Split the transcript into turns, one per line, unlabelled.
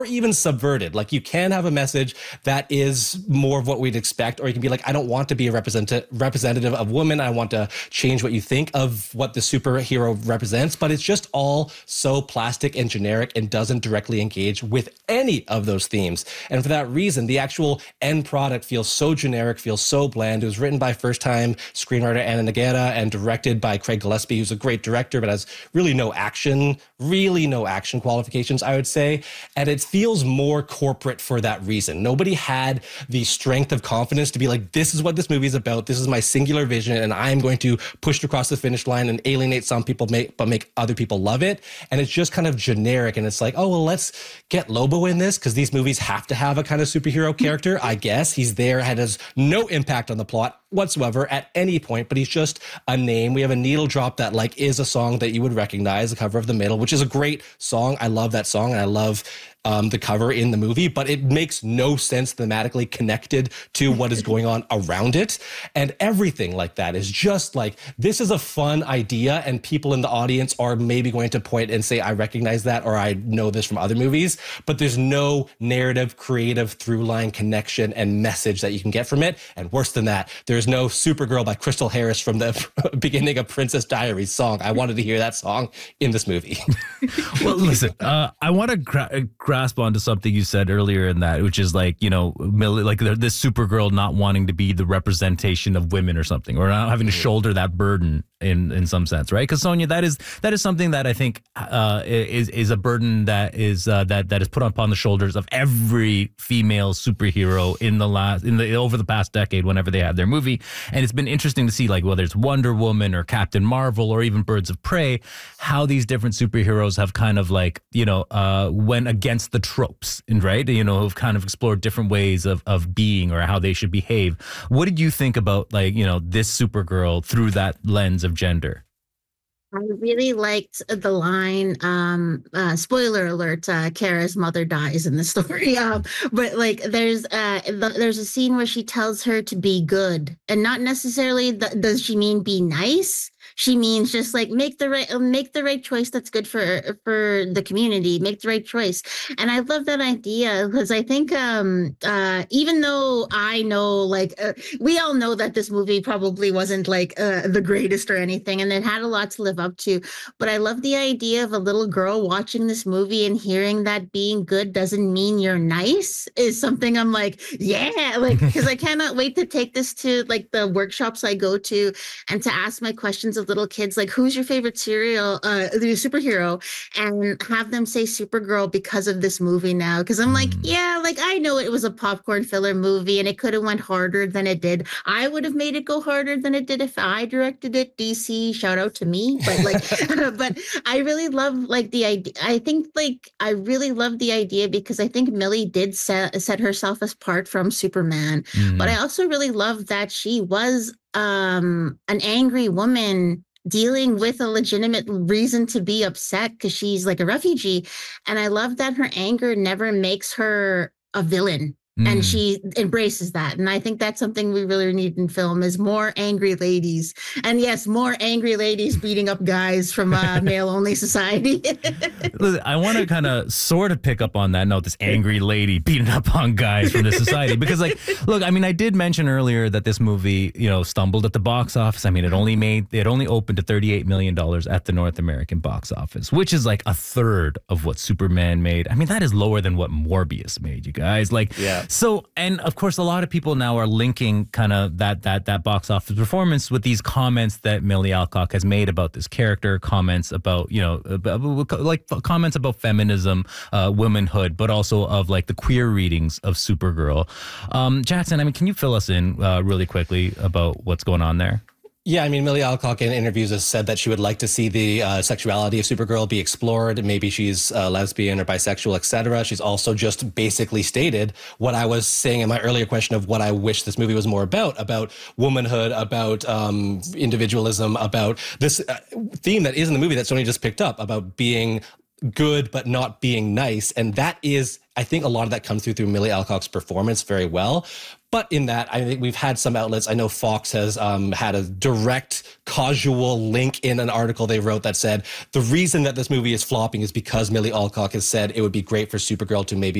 even subverted. Like, you can have a message that is more of what we'd expect, or you can be like, I don't want to be a representative of women. I want to change what you think of what the superhero represents, but it's just all so plastic and generic and doesn't directly engage with any of those themes. And for that reason, the actual end product feels so generic, feels so bland. It was written by first-time screenwriter Ana Nogueira and directed by Craig Gillespie, who's a great director, but has really no action qualifications, I would say. And it feels more corporate for that reason. Nobody had the strength of confidence to be like, this is what this movie is about. This is my singular vision, and I'm going to push it across the finish line and alienate some people, but make other people love it. And it's just kind of generic. And it's like, oh, well, let's get Lobo in this because these movies have to have a kind of superhero character. I guess he's there, has no impact on the plot whatsoever at any point, but he's just a name. We have a needle drop that like is a song that you would recognize, the cover of The Middle, which is a great song. I love that song, and I love the cover in the movie, but it makes no sense thematically connected to what is going on around it. And everything like that is just like, this is a fun idea, and people in the audience are maybe going to point and say, I recognize that, or I know this from other movies, but there's no narrative, creative through line connection and message that you can get from it. And worse than that, there's no Supergirl by Crystal Harris from the beginning of Princess Diaries song. I wanted to hear that song in this movie.
Well, listen, I want to grasp onto something you said earlier in that, which is like, like this Supergirl not wanting to be the representation of women or something, or not having to shoulder that burden in some sense, right? Because Sonia, that is something that I think is a burden that is put upon the shoulders of every female superhero over the past decade whenever they had their movie. And it's been interesting to see, like, whether it's Wonder Woman or Captain Marvel or even Birds of Prey, how these different superheroes have kind of like, went against the tropes, and right, have kind of explored different ways of being or how they should behave. What did you think about, like, this Supergirl through that lens of gender?
I really liked the line, spoiler alert, Kara's mother dies in the story. But like there's a scene where she tells her to be good, and not necessarily does she mean be nice. She means just like make the right choice that's good for the community. Make the right choice. And I love that idea because I think even though I know, like, we all know that this movie probably wasn't like the greatest or anything, and it had a lot to live up to, but I love the idea of a little girl watching this movie and hearing that being good doesn't mean you're nice is something I'm like, yeah, like, because I cannot wait to take this to like the workshops I go to and to ask my questions of little kids, like, who's your favorite superhero, and have them say Supergirl because of this movie now. Because I'm like, yeah, like, I know it was a popcorn filler movie and it could have went harder than it did. I would have made it go harder than it did if I directed it. DC, shout out to me. But like, but I really love like the idea. I think like I really love the idea because I think Millie did set herself apart from Superman. But I also really love that she was an angry woman dealing with a legitimate reason to be upset because she's like a refugee. And I love that her anger never makes her a villain. And she embraces that. And I think that's something we really need in film is more angry ladies. And yes, more angry ladies beating up guys from a male-only society.
Listen, I want to kind of sort of pick up on that note, this angry lady beating up on guys from the society. Because, like, look, I mean, I did mention earlier that this movie, stumbled at the box office. I mean, it only opened to $38 million at the North American box office, which is like a third of what Superman made. I mean, that is lower than what Morbius made, you guys. Like, yeah. So, and of course, a lot of people now are linking kind of that box office performance with these comments that Millie Alcock has made about this character, comments about, like comments about feminism, womanhood, but also of like the queer readings of Supergirl. Jackson, I mean, can you fill us in really quickly about what's going on there?
Yeah, I mean, Millie Alcock in interviews has said that she would like to see the sexuality of Supergirl be explored. Maybe she's lesbian or bisexual, etc. She's also just basically stated what I was saying in my earlier question of what I wish this movie was more about womanhood, about individualism, about this theme that is in the movie that Sony just picked up, about being good but not being nice, and that is, I think a lot of that comes through Millie Alcock's performance very well. But in that, I think we've had some outlets. I know Fox has had a direct causal link in an article they wrote that said the reason that this movie is flopping is because Millie Alcock has said it would be great for Supergirl to maybe